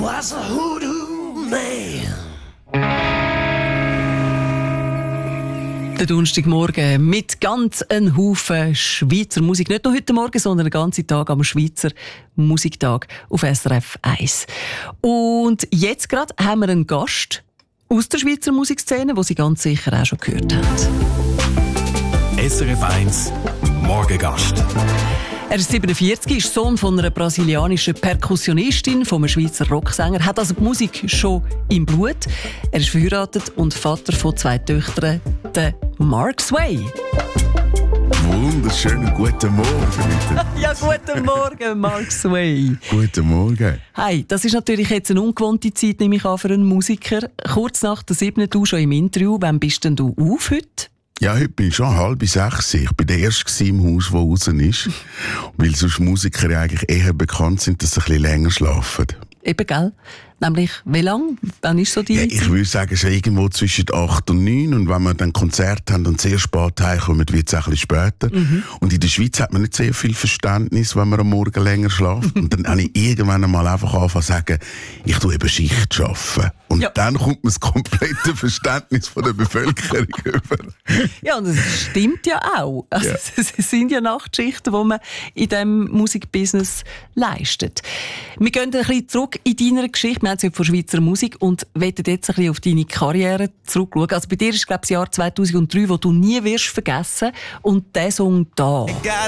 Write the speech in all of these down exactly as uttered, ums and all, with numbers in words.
was a hoodoo man. Der Donnerstagmorgen mit ganz einem Haufen Schweizer Musik. Nicht nur heute Morgen, sondern den ganzen Tag am Schweizer Musiktag auf S R F eins. Und jetzt gerade haben wir einen Gast aus der Schweizer Musikszene, den Sie ganz sicher auch schon gehört haben. S R F eins Morgengast. Er ist siebenundvierzig, ist Sohn von einer brasilianischen Perkussionistin, von einem Schweizer Rocksänger, hat also die Musik schon im Blut. Er ist verheiratet und Vater von zwei Töchtern, der Mark Sway. Wunderschönen guten Morgen. Ja, guten Morgen, Mark Sway. Guten Morgen. Hey, das ist natürlich jetzt eine ungewohnte Zeit, nehme ich an, für einen Musiker. Kurz nach der siebten, du schon im Interview. Wann bist denn du auf heute? Ja, heute bin ich schon halb sechs. Ich bin der Erste im Haus, der raus ist. Weil sonst Musiker ja eigentlich eher bekannt sind, dass sie ein bisschen länger schlafen. Eben, gell? Nämlich, wie lang? Wann ist so die ja, Zeit? Ich würde sagen, es ist irgendwo zwischen acht und neun. Und wenn wir dann Konzerte haben und sehr spät heimkommen, wird es auch ein bisschen später. Mhm. Und in der Schweiz hat man nicht sehr viel Verständnis, wenn man am Morgen länger schläft. Und dann habe ich irgendwann einmal einfach angefangen zu sagen, ich tue eben Schicht arbeiten. Und ja. Dann kommt man das komplette Verständnis von der Bevölkerung über. Ja, und das stimmt ja auch. Also, ja. Es sind ja Nachtschichten, die man in diesem Musikbusiness leistet. Wir gehen ein bisschen zurück in deiner Geschichte. Wir haben heute von Schweizer Musik und wollen jetzt ein bisschen auf deine Karriere zurückschauen. Also bei dir ist, glaube ich, das Jahr zweitausenddrei, wo du nie wirst vergessen. Und der Song da.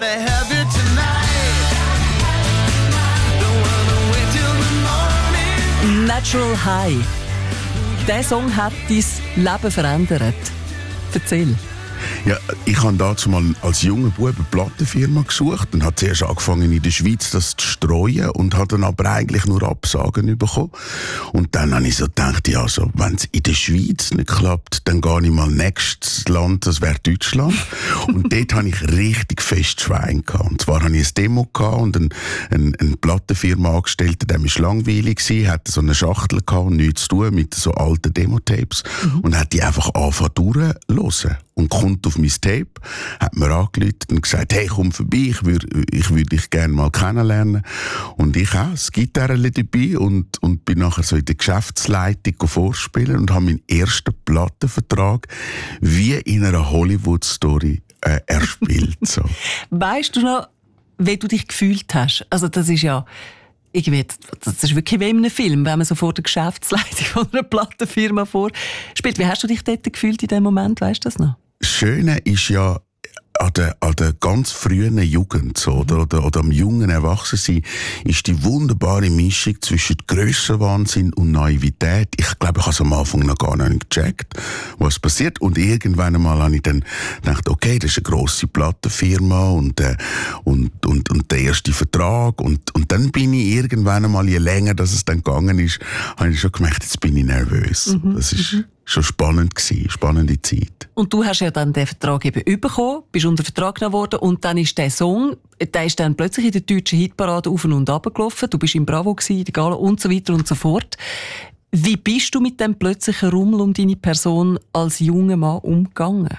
Natural High. Dieser Song hat dein Leben verändert. Erzähl. Ja, ich habe dazu mal als junger Bub eine Plattenfirma gesucht und habe zuerst angefangen in der Schweiz das zu streuen und habe dann aber eigentlich nur Absagen bekommen. Und dann habe ich so gedacht, ja, so, wenn es in der Schweiz nicht klappt, dann gehe ich mal nächstes Land, das wäre Deutschland. Und dort habe ich richtig fest Schwein gehabt. Und zwar hatte ich ein Demo gehabt und ein, ein, ein Plattenfirma angestellt, der war langweilig gewesen, hatte so eine Schachtel gehabt und nichts zu tun mit so alten Demo-Tapes. Mhm. Und hat die einfach angefangen durchzuhören. Und kommt auf mein Tape, hat mir angerufen und gesagt, hey, komm vorbei, ich würde ich würd dich gerne mal kennenlernen. Und ich auch, das Gitarre dabei und, und bin nachher so in der Geschäftsleitung vorspielen und habe meinen ersten Plattenvertrag wie in einer Hollywood-Story äh, erspielt. So. Weißt du noch, wie du dich gefühlt hast? Also das ist ja... Irgendwie, das ist wirklich wie in einem Film, wenn man so vor der Geschäftsleitung von einer Plattenfirma vorspielt. Wie hast du dich dort gefühlt in dem Moment? Weißt du das noch? Das Schöne ist ja, an der, an der ganz frühen Jugend, so, oder, oder, oder am jungen Erwachsensein, ist die wunderbare Mischung zwischen Grössenwahnsinn und Naivität. Ich glaube, ich habe es am Anfang noch gar nicht gecheckt, was passiert. Und irgendwann einmal habe ich dann gedacht, okay, das ist eine grosse Plattenfirma und, äh, und, und, und der erste Vertrag. Und, und dann bin ich irgendwann einmal, je länger dass es dann gegangen ist, habe ich schon gemerkt, jetzt bin ich nervös. Mhm. Das ist schon spannend gewesen, spannende Zeit. Und du hast ja dann den Vertrag eben bekommen, bist unter Vertrag genommen worden und dann ist der Song, der ist dann plötzlich in der deutschen Hitparade auf und ab gelaufen. Du bist im Bravo gewesen, in der Gala und so weiter und so fort. Wie bist du mit dem plötzlichen Rummel um deine Person als junger Mann umgegangen?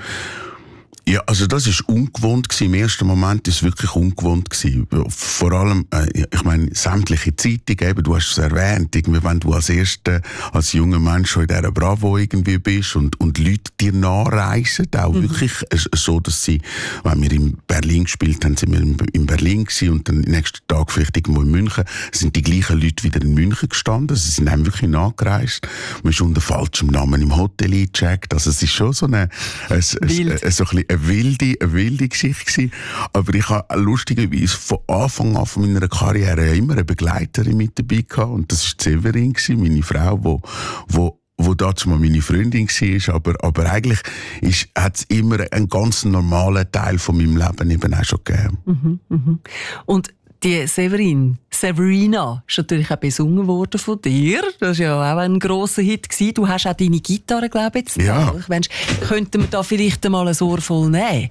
Ja, also das ist ungewohnt gewesen. Im ersten Moment ist es wirklich ungewohnt gewesen. Vor allem, äh, ich meine, sämtliche Zeitungen, eben, du hast es erwähnt, irgendwie, wenn du als Erster, als junger Mensch schon in dieser Bravo irgendwie bist und, und Leute dir nachreisen, auch mhm. wirklich so, dass sie, wenn wir in Berlin gespielt haben, sind wir in Berlin gewesen und dann nächsten Tag vielleicht irgendwo in München, sind die gleichen Leute wieder in München gestanden, sie sind dann wirklich nachgereist. Man ist unter falschem Namen im Hotel eingecheckt, also es ist schon so eine, ein, ein, so ein bisschen eine wilde, eine wilde Geschichte gewesen. Aber ich habe lustigerweise von Anfang an von meiner Karriere immer eine Begleiterin mit dabei gehabt. Und das war Severin, meine Frau, wo, wo wo dazu mal meine Freundin war, aber, aber eigentlich hat es immer einen ganz normalen Teil von meinem Leben eben auch schon gegeben. Mhm, mhm. Und die Severin, Severina, ist natürlich auch besungen worden von dir. Das war ja auch ein grosser Hit gewesen. Du hast auch deine Gitarre, glaube ich, jetzt ja. da. Ich meine, könnten wir da vielleicht mal ein Ohr voll nehmen?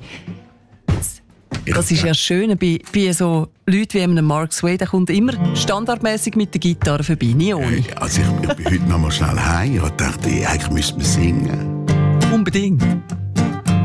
Das ist ja das Schöne bei, bei so Leuten wie einem Mark Sway, der kommt immer standardmäßig mit der Gitarre vorbei, nie ohne. Also ich, ich bin heute noch mal schnell heim und dachte, eigentlich müsste man singen. Unbedingt.